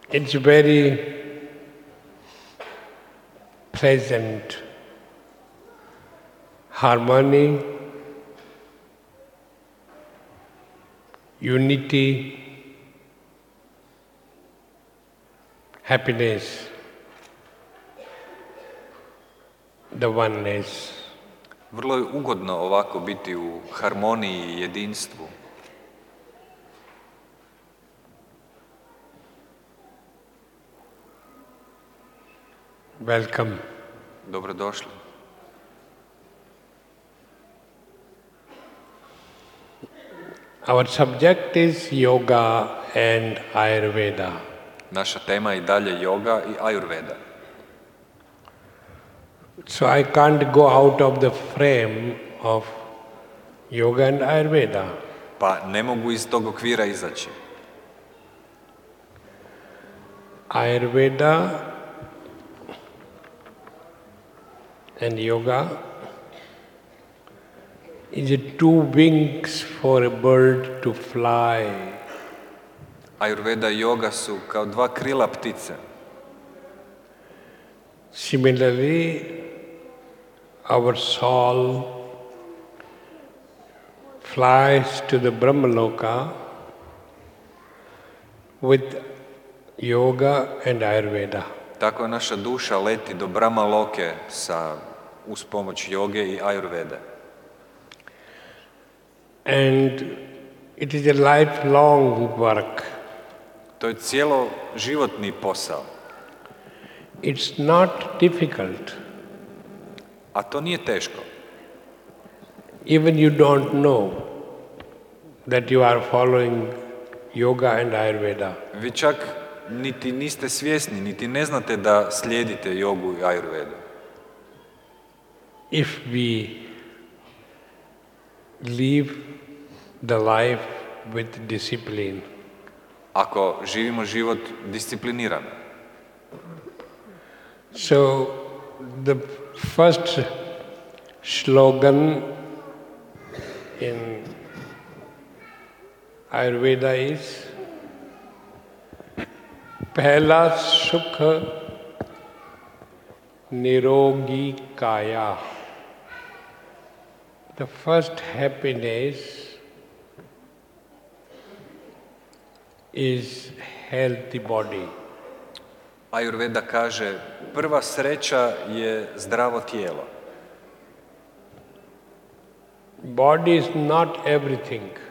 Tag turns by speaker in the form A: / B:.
A: It's very pleasant harmony, unity, happiness, the oneness.
B: Vrlo je ugodno ovako biti u harmoniji i jedinstvu.
A: Welcome.
B: Dobrodošli.
A: Our subject is yoga and Ayurveda.
B: Naša tema je i dalje yoga i Ayurveda.
A: So I can't go out of the frame of yoga and Ayurveda.
B: Pa ne mogu iz tog okvira izaći.
A: Ayurveda and yoga is two wings for a bird to fly.
B: Ayurveda i yoga su kao dva krila ptice.
A: Similarly, our soul flies to the Brahmaloka with yoga and Ayurveda.
B: Tako naša duša leti do Brahma Loke uz pomoć joge i Ayurvede.
A: And it is a lifelong work.
B: To je cijelo životni posao.
A: It's not difficult.
B: A to nije teško.
A: Even you don't know that you are following yoga and Ayurveda.
B: Vi čak niti niste svjesni, niti ne znate da slijedite jogu i Ayurvedu.
A: If we live the life with discipline.
B: Ako živimo život disciplinirano.
A: So the first slogan in Ayurveda is Pehla Sukh Nirogi Kaya. The first happiness is healthy body.
B: Ayurveda kaže, prva sreća je zdravo tijelo.
A: Body is not everything.